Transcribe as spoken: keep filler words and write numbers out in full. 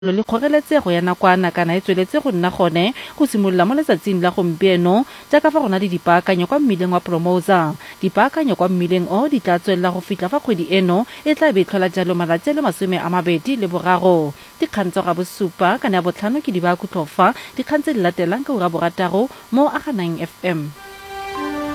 le kgoreletsego ya nakwana kana e tsweletse go nna gone go simolola mo letsatsing la gompieno jaaka fa go na le dipaakanyo kwa mmileng wa Promosa. Dipaakanyo kwa mmileng o di tla tswelela go fitlha fa kgwedi eno e tla be tlhola jalo malatsi a le masome a mabedi le boraro. Dikgang tsa ga bosupa kana ya botlhano ke di ba kutlhofa dikgang tse di latelang ka ura borataro mo Aganang F M.